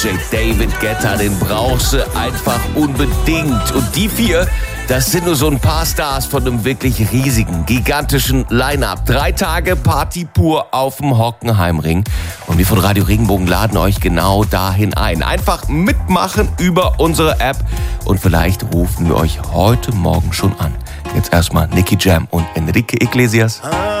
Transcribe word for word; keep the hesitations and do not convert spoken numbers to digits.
David Guetta, den brauchst du einfach unbedingt. Und die vier, das sind nur so ein paar Stars von einem wirklich riesigen, gigantischen Line-Up. Drei Tage Party pur auf dem Hockenheimring. Und wir von Radio Regenbogen laden euch genau dahin ein. Einfach mitmachen über unsere App. Und vielleicht rufen wir euch heute Morgen schon an. Jetzt erstmal Nicky Jam und Enrique Iglesias.